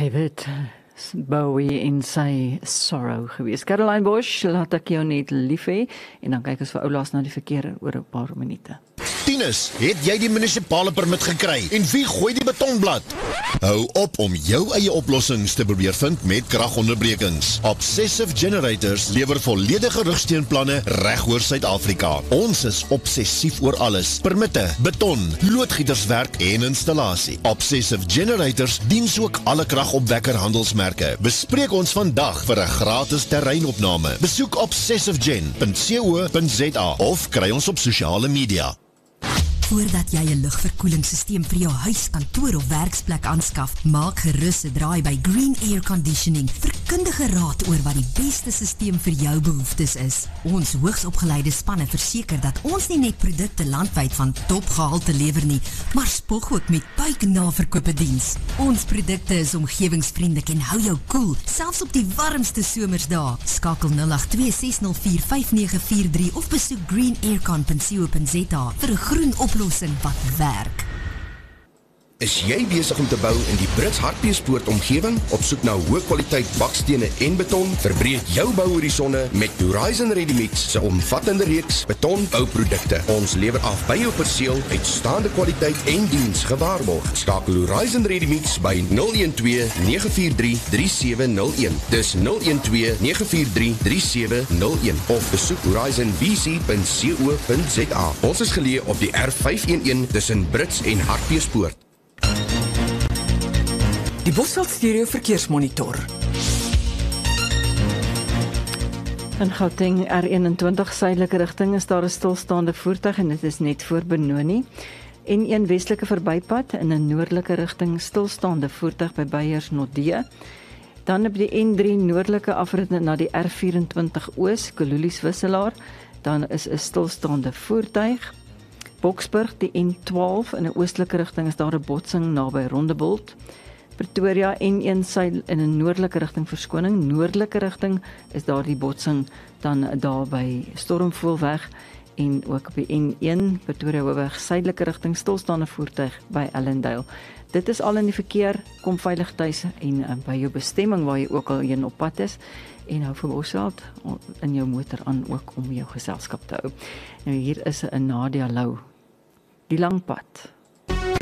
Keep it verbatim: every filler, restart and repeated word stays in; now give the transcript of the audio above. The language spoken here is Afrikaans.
David Bowie in sy Sorrow gewees. Caroline Bosch, laat ek jou net lief hê, en dan kyk ons vir oulaas na die verkeer oor 'n paar minute. Tinus, het jy die munisipale permit gekry? En wie gooi die betonblad? Hou op om jou eie oplossings te probeer vind met kragonderbrekings. Obsessive Generators lewer volledige rugsteunplanne reg oor Suid-Afrika. Ons is obsessief oor alles. Permitte, beton, loodgieterswerk en installasie. Obsessive Generators dien ook alle kragopwekker handelsmerke. Bespreek ons vandag vir 'n gratis terreinopname. Besoek obsessive gen punt co punt za of kry ons op sosiale media. Voordat jy 'n lugverkoelingssysteem vir jou huis, kantoor of werksplek aanskaf, maak gerus 'n draai by Green Air Conditioning vir kundige raad oor wat die beste systeem vir jou behoeftes is. Ons hoogsopgeleide spanne verseker dat ons nie net produkte landwyd van topgehalte lewer nie, maar spog ook met buiknaverkope diens. Ons produkte is omgewingsvriendelik en hou jou koel, selfs op die warmste somersdae. Skakel nul agt twee ses nul vier vyf nege vier drie of besoek green aircon punt co punt za vir 'n groen oplossing wat werk. Is jy besig om te bou in die Brits Hartbeespoort omgewing? Op soek na hoë kwaliteit bakstene en beton? Verbreek jou bouhorisonne met Horizon Ready-Mix se omvattende reeks betonbouprodukte. Ons lewer af by jou perseel, uitstaande kwaliteit en diens gewaarborg. Skakel Horizon Ready-Mix by nul een twee nege vier drie drie sewe nul een. Dis nul een twee nege vier drie drie sewe nul een of besoek horizon b c punt co punt za. Ons is geleë op die R vyf een een tussen Brits en Hartbeespoort. Die Bosveld Stereo Verkeersmonitor. In Gauteng R eenentwintig suidelike rigting is daar 'n stilstaande voertuig en dit is net voor Benoni. N een westelike verbypad in 'n noordelike rigting stilstaande voertuig by Beyers-Nodé. Dan op die N drie noordelike afrit na die R vyf-en-twintig Oos, Kolulies Wisselaar, dan is 'n stilstaande voertuig. Boksburg, die N twaalf in 'n oostelike rigting is daar 'n botsing naby Rondebolt. Pretoria N een suid in 'n noordelike rigting verskoning, noordelike rigting is daar die botsing dan daar by Stormvoelweg en ook op die N een Pretoria Hoofweg suidelike rigting stilstaande voertuig by Ellendale. Dit is al in die verkeer, kom veilig tuis en uh, by jou bestemming waar jy ook al heen op pad is en hou vir Bosveld in jou motor aan ook om jou geselskap te hou. Nou hier is 'n Nadia Lou, Die Lang Pad.